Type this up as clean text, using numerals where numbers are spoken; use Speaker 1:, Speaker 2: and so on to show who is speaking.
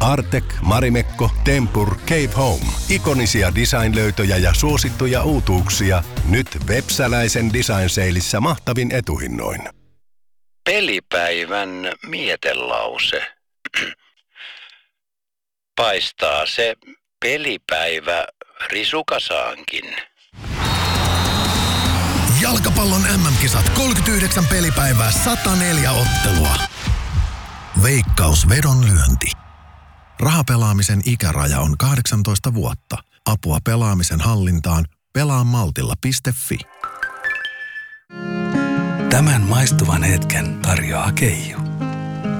Speaker 1: Artec, Marimekko, Tempur, Cave Home. Ikonisia design-löytöjä ja suosittuja uutuuksia. Nyt Vepsäläisen Design Saleissa mahtavin etuhinnoin.
Speaker 2: Pelipäivän mietelause. Paistaa se pelipäivä risukasaankin.
Speaker 3: Jalkapallon MM-kisat 39 pelipäivää 104 ottelua. Veikkaus vedonlyönti. Rahapelaamisen ikäraja on 18 vuotta. Apua pelaamisen hallintaan pelaamaltilla.fi.
Speaker 4: Tämän maistuvan hetken tarjoaa Keijo.